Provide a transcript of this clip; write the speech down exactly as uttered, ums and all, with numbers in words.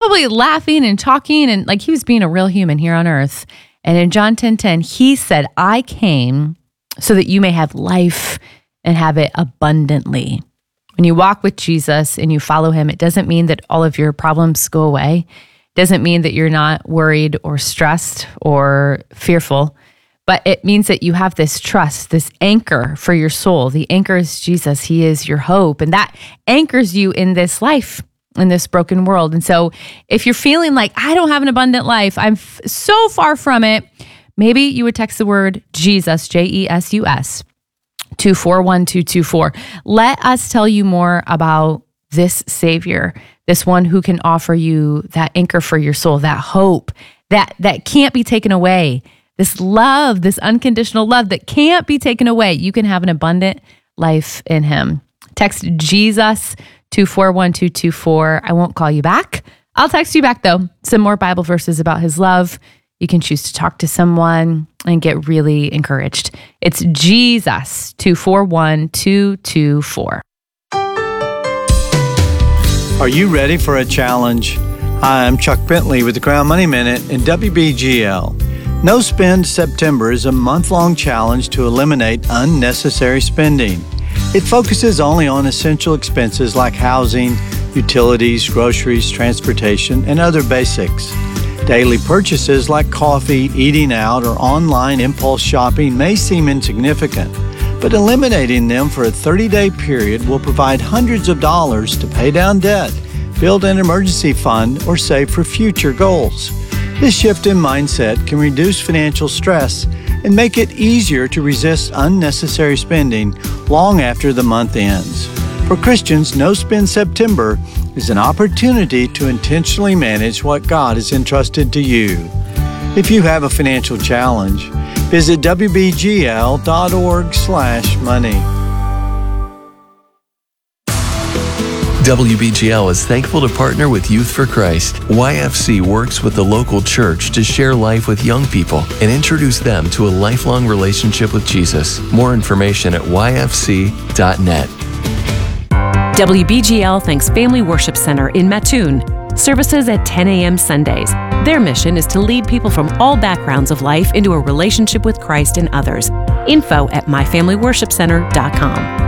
probably laughing and talking and like he was being a real human here on earth. And in John ten ten, he said, I came so that you may have life and have it abundantly. When you walk with Jesus and you follow him, it doesn't mean that all of your problems go away. It doesn't mean that you're not worried or stressed or fearful, but it means that you have this trust, this anchor for your soul. The anchor is Jesus. He is your hope. And that anchors you in this life, in this broken world. And so if you're feeling like, I don't have an abundant life, I'm f- so far from it, maybe you would text the word Jesus, J E S U S, two four one two two four. Let us tell you more about this Savior, this one who can offer you that anchor for your soul, that hope that, that can't be taken away, this love, this unconditional love that can't be taken away. You can have an abundant life in him. Text Jesus two four one two two four. I won't call you back. I'll text you back though. Some more Bible verses about his love. You can choose to talk to someone and get really encouraged. It's Jesus two four one two two four. Are you ready for a challenge? Hi, I'm Chuck Bentley with the Crown Money Minute and W B G L. No Spend September is a month-long challenge to eliminate unnecessary spending. It focuses only on essential expenses like housing, utilities, groceries, transportation, and other basics. Daily purchases like coffee, eating out, or online impulse shopping may seem insignificant, but eliminating them for a thirty-day period will provide hundreds of dollars to pay down debt, build an emergency fund, or save for future goals. This shift in mindset can reduce financial stress and make it easier to resist unnecessary spending long after the month ends. For Christians, No Spend September is an opportunity to intentionally manage what God has entrusted to you. If you have a financial challenge, visit w b g l dot org slash money. W B G L is thankful to partner with Youth for Christ. Y F C works with the local church to share life with young people and introduce them to a lifelong relationship with Jesus. More information at y f c dot net. W B G L thanks Family Worship Center in Mattoon. Services at ten a.m. Sundays. Their mission is to lead people from all backgrounds of life into a relationship with Christ and others. Info at my family worship center dot com.